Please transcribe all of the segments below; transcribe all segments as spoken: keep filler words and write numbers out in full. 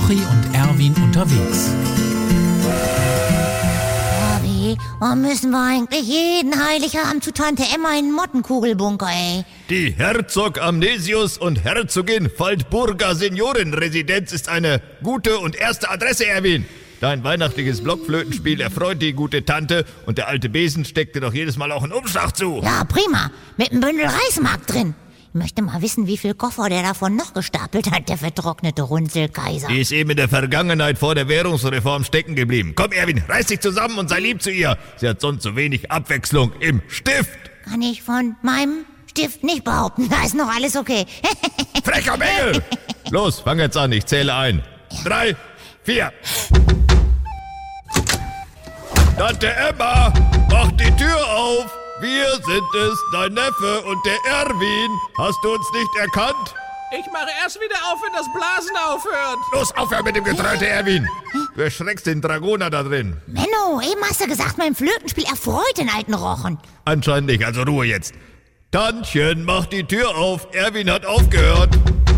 Rochi und Erwin unterwegs. Bobby, warum müssen wir eigentlich jeden Heiligabend zu Tante Emma in den Mottenkugelbunker, ey? Die Herzog Amnesius und Herzogin Waldburger Seniorenresidenz ist eine gute und erste Adresse, Erwin. Dein weihnachtliches Blockflötenspiel erfreut die gute Tante und der alte Besen steckt dir doch jedes Mal auch einen Umschlag zu. Ja, prima. Mit einem Bündel Reismark drin. Ich möchte mal wissen, wie viel Koffer der davon noch gestapelt hat, der vertrocknete Runzelkaiser. Die ist eben in der Vergangenheit vor der Währungsreform stecken geblieben. Komm, Erwin, reiß dich zusammen und sei lieb zu ihr. Sie hat sonst so wenig Abwechslung im Stift. Kann ich von meinem Stift nicht behaupten. Da ist noch alles okay. Frecher Bengel! Los, fang jetzt an, ich zähle ein. Drei, vier. Tante Emma, mach die Tür auf. Wir sind es, dein Neffe und der Erwin. Hast du uns nicht erkannt? Ich mache erst wieder auf, wenn das Blasen aufhört. Los, aufhören mit dem Getröte, Erwin. Du erschreckst den Dragoner da drin. Menno, eben hast du gesagt, mein Flötenspiel erfreut den alten Rochen. Anscheinend nicht, also Ruhe jetzt. Tantchen, mach die Tür auf. Erwin hat aufgehört.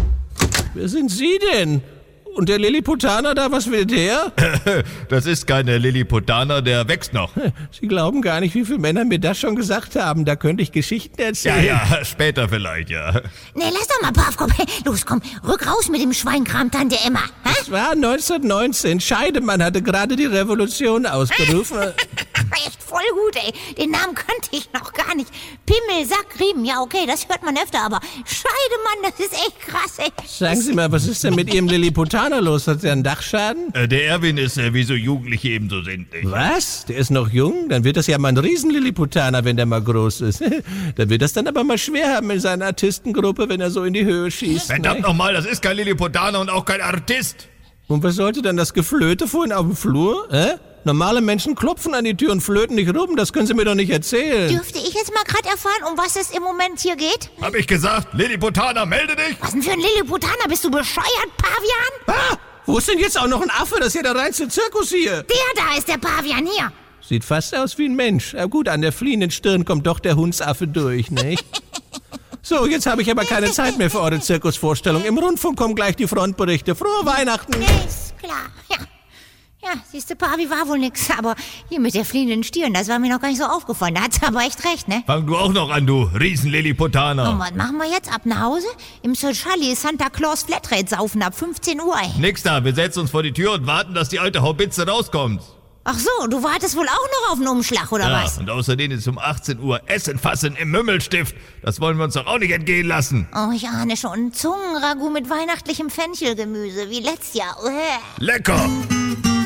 Wer sind Sie denn? Und der Lilliputaner da, was will der? Das ist keine Lilliputaner, der wächst noch. Sie glauben gar nicht, wie viele Männer mir das schon gesagt haben. Da könnte ich Geschichten erzählen. Ja, ja, später vielleicht, ja. Nee, lass doch mal, Pavkop. Los, komm, rück raus mit dem Schweinkram, Tante Emma. Hä? Es war neunzehnhundertneunzehn. Scheidemann hatte gerade die Revolution ausgerufen. Echt voll gut, ey. Den Namen kannte ich noch gar nicht. Pimmel, Sack, Riemen. Ja, okay, das hört man öfter, aber Scheidemann, das ist echt krass, ey. Sagen Sie mal, was ist denn mit Ihrem Lilliputaner los? Hat er einen Dachschaden? Äh, der Erwin ist, äh, wie so Jugendliche eben so sind. Nicht? Was? Der ist noch jung? Dann wird das ja mal ein Riesen-Lilliputaner, wenn der mal groß ist. Dann wird das dann aber mal schwer haben in seiner Artistengruppe, wenn er so in die Höhe schießt. Verdammt ne? nochmal, das ist kein Lilliputaner und auch kein Artist. Und was sollte dann das Geflöte vorhin auf dem Flur? Äh? Normale Menschen klopfen an die Tür und flöten nicht rum, das können Sie mir doch nicht erzählen. Dürfte ich jetzt mal gerade erfahren, um was es im Moment hier geht? Hab ich gesagt, Lilliputaner, melde dich! Was denn für ein Lilliputaner? Bist du bescheuert, Pavian? Ah, wo ist denn jetzt auch noch ein Affe? Das ist ja der reinste Zirkus hier. Der da ist der Pavian, hier. Sieht fast aus wie ein Mensch. Aber gut, an der fliehenden Stirn kommt doch der Hundsaffe durch, nicht? So, jetzt habe ich aber keine Zeit mehr für eure Zirkusvorstellung. Im Rundfunk kommen gleich die Frontberichte. Frohe Weihnachten! Ist klar, ja. Ja, siehste, Pavi war wohl nix, aber hier mit der fliehenden Stirn, das war mir noch gar nicht so aufgefallen. Da hat sie aber echt recht, ne? Fang du auch noch an, du Riesen-Lilliputaner. Und was machen wir jetzt? Ab nach Hause? Im Sir Charlie Santa Claus Flatrate saufen ab fünfzehn Uhr, ey. Nix da, wir setzen uns vor die Tür und warten, dass die alte Haubitze rauskommt. Ach so, du wartest wohl auch noch auf einen Umschlag, oder Ja, was? und außerdem ist um achtzehn Uhr Essen fassen im Mümmelstift. Das wollen wir uns doch auch nicht entgehen lassen. Oh, ich ahne schon. Zungenragout mit weihnachtlichem Fenchelgemüse, wie letztes Jahr. Uäh. Lecker!